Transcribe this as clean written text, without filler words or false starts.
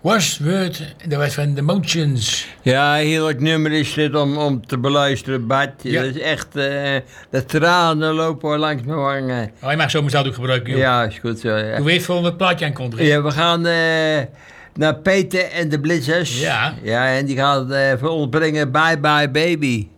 Was Word, dat was van The Motions. Ja, heerlijk nummer is dit om te beluisteren, Bart. Ja. Dat is echt, de tranen lopen langs mijn wangen. Oh, je mag zo mijn ook gebruiken, joh. Ja, is goed zo. Ja, Hoe weet je volgende plaatje aankondigen? ja we gaan naar Peter en de Blizzers. Ja. Ja, en die gaan voor ons brengen Bye Bye Baby.